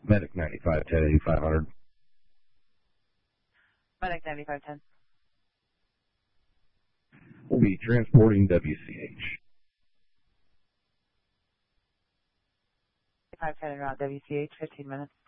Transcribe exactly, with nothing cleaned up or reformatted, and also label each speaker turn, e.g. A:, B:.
A: Medic ninety-five ten eighty-five hundred.
B: Medic ninety-five ten.
A: We'll be transporting W C H.
B: five ten en route, W C H, fifteen minutes.